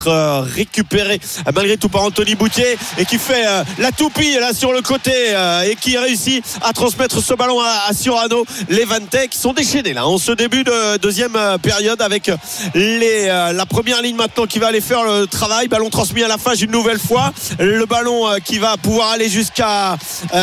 récupéré malgré tout par Anthony Boutier et qui fait la toupie là sur le côté et qui réussit à transmettre ce ballon à Ciurano. Les Vantais qui sont déchaînés là en ce début de deuxième période avec la première ligne maintenant qui va aller faire le travail. Ballon transmis à la Fage une nouvelle fois, le ballon qui va pouvoir aller jusqu'à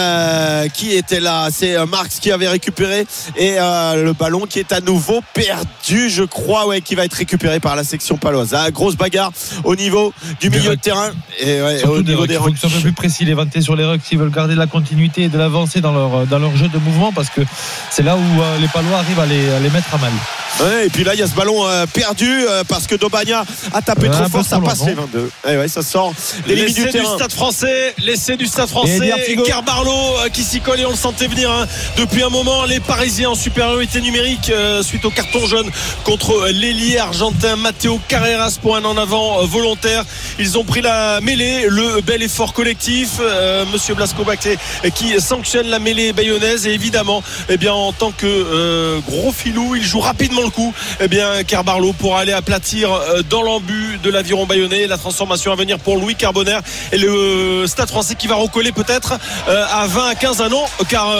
qui était là, c'est Marx qui avait récupéré et le ballon qui est à nouveau perdu, je crois, qui va être récupéré par la section paloise. Grosse bagarre au niveau du milieu de terrain et au niveau des rucks. Ils sont un peu plus précis les Vantais sur les rucks s'ils veulent garder la continuité et de l'avancée dans leur jeu de mouvement, parce que c'est là où les Palois arrivent à les mettre à mal. Et puis là il y a ce ballon perdu parce que Dobagna a tapé trop fort, ça passe les 22. Ça sort des limites du terrain. L'essai du Stade français et Carbarlo qui s'y colle et on le sentait venir depuis un moment. Les Parisiens en supériorité numérique suite au carton jaune contre l'ailier argentin Matteo Carreras pour un en avant volontaire. Ils ont pris la mêlée, le bel effort collectif, monsieur Blasco Bacté qui sanctionne la mêlée bayonnaise et évidemment en tant que gros filou il joue rapidement le coup. Carbarlo pour aller aplatir dans l'embut de l'aviron bayonnais. La transformation à venir pour Louis Carbonnaire et le Stade français qui va recoller peut-être à 20 à 15 ans car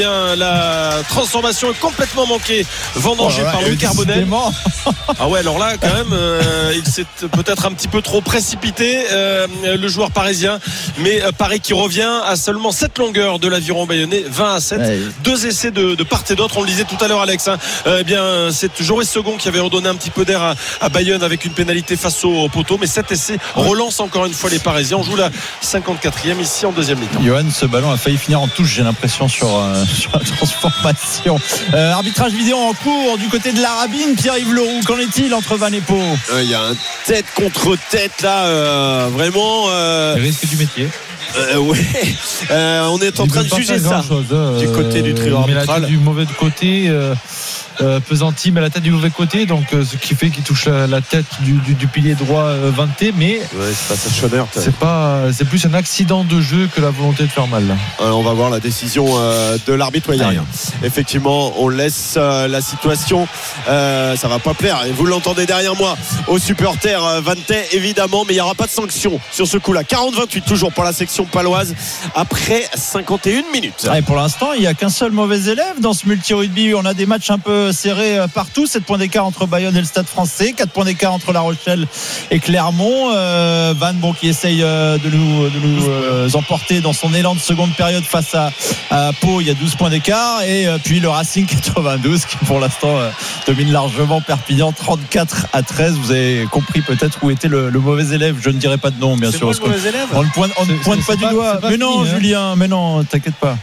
la transformation est complètement manquée vendangée par Louis Carbonnaire. Alors là quand même il s'est peut-être un petit peu trop précipité le joueur parisien, mais Paris qui revient à seulement 7 longueurs de l'aviron bayonnais, 20 à 7, deux essais de part et d'autre. On le disait tout à l'heure Alex, c'est Joris Second qui avait redonné un petit peu d'air à Bayonne avec une pénalité face au poteau, mais cet essai relance encore une fois les Parisiens. On joue la 54e ici en deuxième mi-temps. Johan, ce ballon a failli finir en touche, j'ai l'impression, sur la transformation. Arbitrage vidéo en cours du côté de l'Arabine. Pierre-Yves Leroux, qu'en est-il entre Vannes et Pau? Il y a un tête contre tête là, vraiment le risque du métier. On est en train de juger ça du côté du trio arbitral. Mais la tête du mauvais côté Pesanti met la tête du mauvais côté, donc ce qui fait qu'il touche la tête du pilier droit Vantais, mais c'est pas sa chonneur, c'est plus un accident de jeu que la volonté de faire mal. On va voir la décision de l'arbitre. Il n'y a rien. Effectivement, on laisse la situation, ça va pas plaire et vous l'entendez derrière moi aux supporters Vantais évidemment, mais il n'y aura pas de sanction sur ce coup-là. 40-28 toujours pour la section paloise après 51 minutes. Pour l'instant il n'y a qu'un seul mauvais élève dans ce multi-rugby. On a des matchs un peu serré partout. 7 points d'écart entre Bayonne et le Stade français, 4 points d'écart entre La Rochelle et Clermont. Vannes qui essaye de nous emporter dans son élan de seconde période face à Pau. Il y a 12 points d'écart et puis le Racing 92 qui pour l'instant domine largement Perpignan 34 à 13. Vous avez compris peut-être où était le mauvais élève. Je ne dirai pas de nom bien sûr. On ne pointe pas du doigt. Mais non Julien, mais non, t'inquiète pas.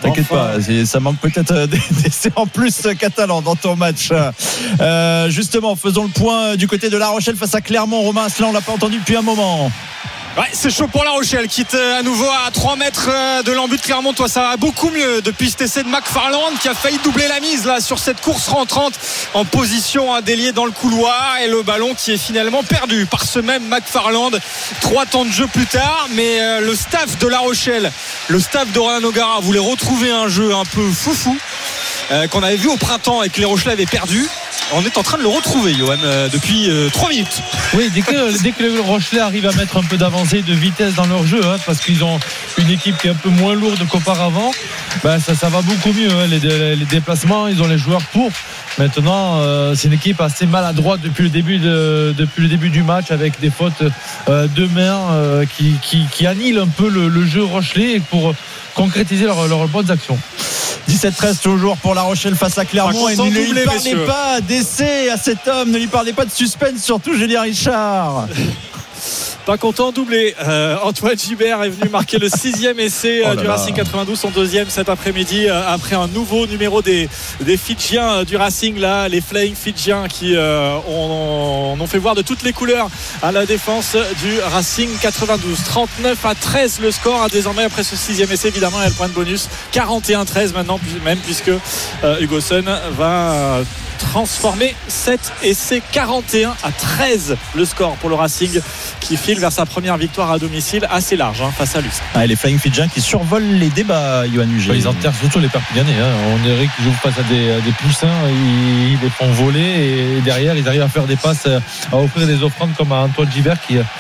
Ça manque peut-être d'essais en plus catalan dans ton match. Justement, faisons le point du côté de La Rochelle face à Clermont. Romain Asselin, on l'a pas entendu depuis un moment. C'est chaud pour La Rochelle, quitte à nouveau à 3 mètres de l'embut de Clermont. Ça va beaucoup mieux depuis cet essai de McFarland qui a failli doubler la mise là sur cette course rentrante en position déliée dans le couloir, et le ballon qui est finalement perdu par ce même McFarland 3 temps de jeu plus tard. Mais le staff de La Rochelle, le staff d'Aurélien Nogara voulait retrouver un jeu un peu foufou qu'on avait vu au printemps et que les Rochelais avaient perdu. On est en train de le retrouver, Johan, depuis 3 minutes. Oui, dès que les Rochelais arrivent à mettre un peu d'avancée, de vitesse dans leur jeu, parce qu'ils ont une équipe qui est un peu moins lourde qu'auparavant, ça va beaucoup mieux. Les déplacements, ils ont les joueurs pour. Maintenant, c'est une équipe assez maladroite depuis le début du match, avec des fautes de main qui annihilent un peu le jeu rochelais pour concrétiser leurs bonnes actions. 17-13 toujours pour La Rochelle face à Clermont. Et ne lui parlez pas d'essai à cet homme, ne lui parlez pas de suspense, surtout Julien Richard. Pas content, doublé. Antoine Gibert est venu marquer le 6e essai du Racing 92, son 2e cet après-midi, après un nouveau numéro des Fidjiens du Racing, là, les Flying Fidjiens qui ont fait voir de toutes les couleurs à la défense du Racing 92. 39-13 le score, désormais après ce 6e essai. Évidemment, il y a le point de bonus. 41-13 maintenant, même puisque Hugoson va transformé. 7 essais, 41-13 le score pour le Racing qui file vers sa première victoire à domicile assez large face à Lucerne. Les Flying Fijiens qui survolent les débats, Yoann Huget. Ils enterrent surtout les Perpignanais. On dirait qu'ils jouent face à des poussins, ils les font voler et derrière ils arrivent à faire des passes, à offrir des offrandes comme à Antoine Gibert qui